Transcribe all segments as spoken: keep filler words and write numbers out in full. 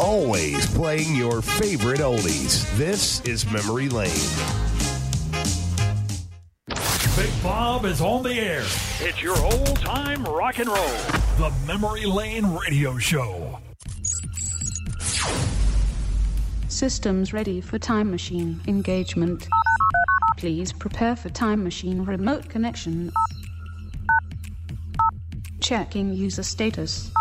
always playing your favorite oldies. This is Memory Lane. Big Bob is on the air. It's your old-time rock and roll. The Memory Lane Radio Show. Systems ready for time machine engagement. Please prepare for time machine remote connection. Checking user status.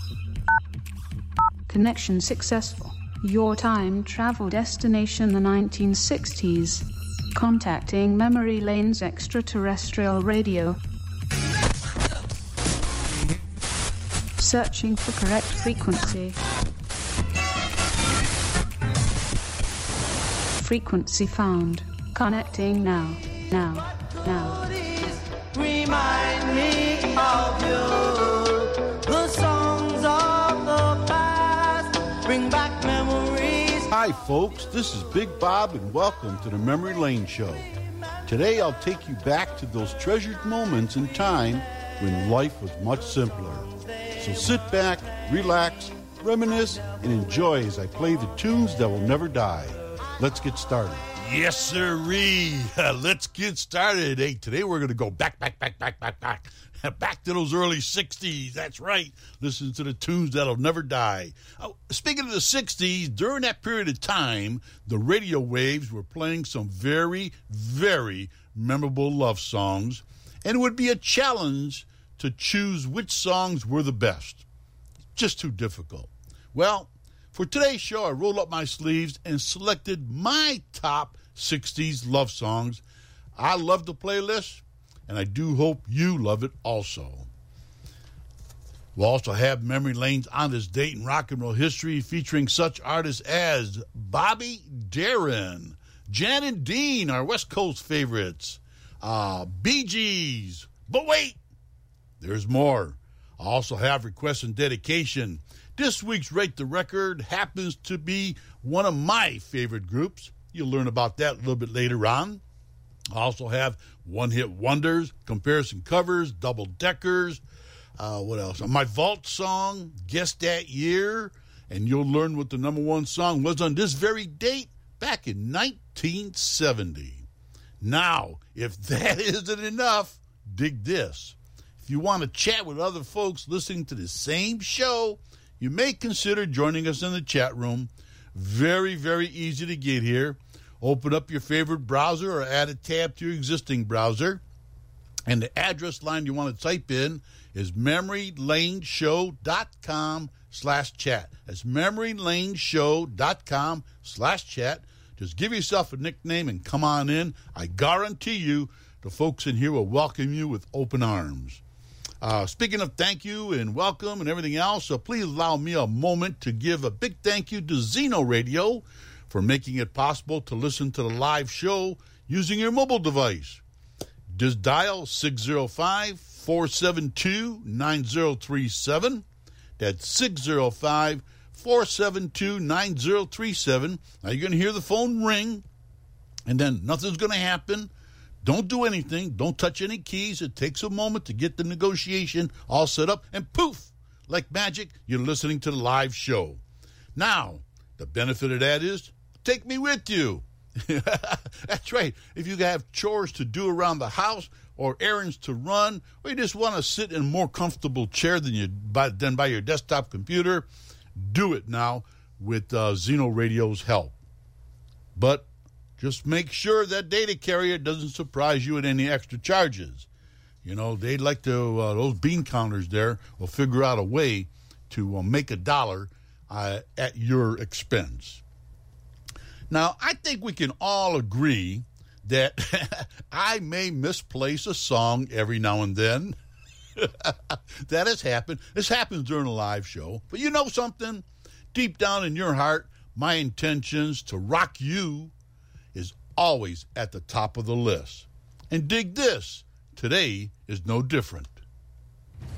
Connection successful. Your time travel destination the nineteen sixties. Contacting Memory Lane's extraterrestrial radio. Searching for correct frequency. Frequency found. Connecting now. Now. Now. Remind me of you. The songs of the past bring back memories. Hi folks, this is Big Bob and welcome to the Memory Lane Show. Today I'll take you back to those treasured moments in time when life was much simpler. So sit back, relax, reminisce, and enjoy as I play the tunes that will never die. Let's get started. Yes, sirree. Let's get started. Hey, today we're going to go back, back, back, back, back, back. Back to those early sixties. That's right. Listen to the tunes that'll never die. Oh, speaking of the sixties, during that period of time, the radio waves were playing some very, very memorable love songs, and it would be a challenge to choose which songs were the best. Just too difficult. Well, for today's show, I rolled up my sleeves and selected my top sixties love songs. I love the playlist, and I do hope you love it also. We'll also have Memory Lane's On This Date in Rock and Roll History, featuring such artists as Bobby Darin, Jan and Dean, our West Coast favorites, uh, Bee Gees. But wait, there's more. I also have requests and dedication. This week's Rate the Record happens to be one of my favorite groups. You'll learn about that a little bit later on. I also have one-hit wonders, comparison covers, double-deckers. Uh, what else? My vault song, Guess That Year. And you'll learn what the number one song was on this very date back in nineteen seventy. Now, if that isn't enough, dig this. If you want to chat with other folks listening to the same show, you may consider joining us in the chat room. Very, very easy to get here. Open up your favorite browser or add a tab to your existing browser. And the address line you want to type in is memorylaneshow.com slash chat. That's memorylaneshow.com slash chat. Just give yourself a nickname and come on in. I guarantee you the folks in here will welcome you with open arms. Uh, speaking of thank you and welcome and everything else, so please allow me a moment to give a big thank you to Zeno Radio for making it possible to listen to the live show using your mobile device. Just dial six oh five, four seven two, nine oh three seven. That's six oh five, four seven two, nine oh three seven. Now you're going to hear the phone ring, and then nothing's going to happen. Don't do anything. Don't touch any keys. It takes a moment to get the negotiation all set up, and poof, like magic, you're listening to the live show. Now, the benefit of that is, take me with you. That's right. If you have chores to do around the house or errands to run, or you just want to sit in a more comfortable chair than you by, than by your desktop computer, do it now with uh, Zeno Radio's help. But just make sure that data carrier doesn't surprise you at any extra charges. You know, they'd like to, uh, those bean counters there will figure out a way to uh, make a dollar uh, at your expense. Now, I think we can all agree that I may misplace a song every now and then. That has happened. This happens during a live show. But you know something? Deep down in your heart, my intentions to rock you is always at the top of the list. And dig this, today is no different.